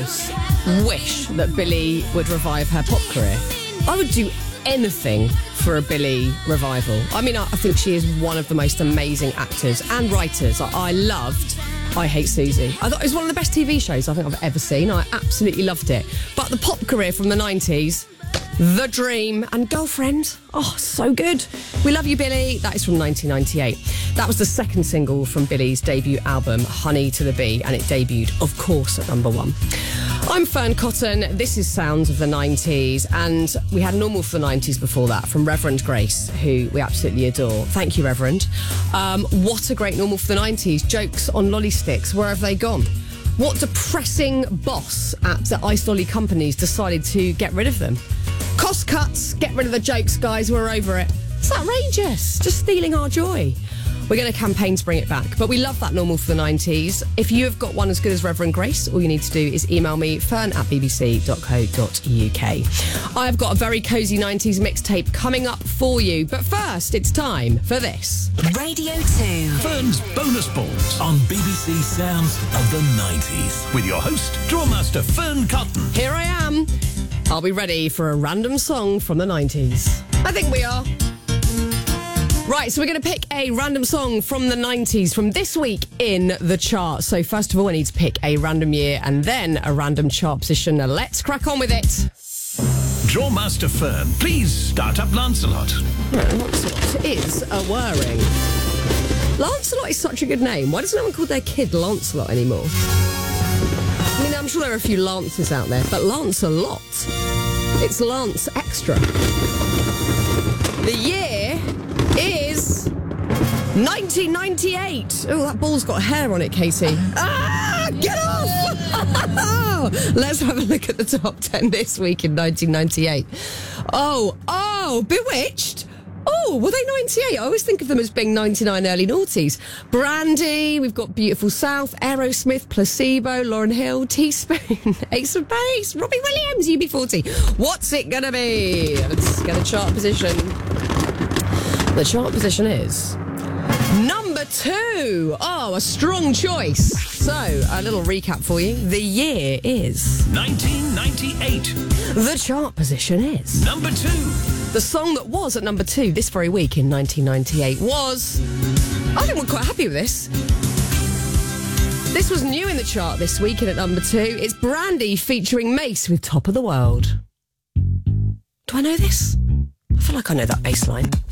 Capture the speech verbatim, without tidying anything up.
else wish that Billie would revive her pop career? I would do anything for a Billie revival. I mean, I, I think she is one of the most amazing actors and writers. I, I loved I Hate Susie. I thought it was one of the best T V shows I think I've ever seen. I absolutely loved it. But the pop career from the nineties, The Dream and Girlfriend. Oh, so good. We love you, Billie. That is from nineteen ninety-eight. That was the second single from Billie's debut album, Honey to the Bee, and it debuted, of course, at number one. I'm Fern Cotton. This is Sounds of the nineties, and we had Normal for the nineties before that from Reverend Grace, who we absolutely adore. Thank you, Reverend. Um, what a great Normal for the nineties. Jokes on lolly sticks. Where have they gone? What depressing boss at the Ice Lolly companies decided to get rid of them? Cost cuts. Get rid of the jokes, guys. We're over it. It's outrageous. Just stealing our joy. We're going to campaign to bring it back. But we love that Normal for the nineties. If you have got one as good as Reverend Grace, all you need to do is email me, fern at b b c dot co dot u k. I've got a very cosy nineties mixtape coming up for you. But first, it's time for this. Radio two. Fern's Bonus Balls on B B C Sounds of the nineties. With your host, Drawmaster Fern Cotton. Here I am. Are we ready for a random song from the nineties? I think we are. Right, so we're going to pick a random song from the nineties from this week in the chart. So first of all, I need to pick a random year and then a random chart position. Now let's crack on with it. Drawmaster Fern, please start up Lancelot. Right, Lancelot is a whirring. Lancelot is such a good name. Why doesn't no one call their kid Lancelot anymore? I mean, I'm sure there are a few Lances out there, but Lancelot, it's Lance Extra. The year is nineteen ninety-eight. Oh, that ball's got hair on it, Katie. Ah, get off! Let's have a look at the top ten this week in nineteen ninety-eight. Oh, oh, Bewitched. Oh, were they ninety-eight? I always think of them as being ninety-nine, early noughties. Brandy, we've got Beautiful South, Aerosmith, Placebo, Lauryn Hill, Teaspoon, Ace of Base, Robbie Williams, U B forty. What's it gonna be? Let's get a chart position. The chart position is number two. Oh, a strong choice. So, a little recap for you. The year is nineteen ninety-eight. The chart position is number two. The song that was at number two this very week in nineteen ninety-eight was... I think we're quite happy with this. This was new in the chart this week and at number two. It's Brandy featuring Mace with Top of the World. Do I know this? I feel like I know that bass line.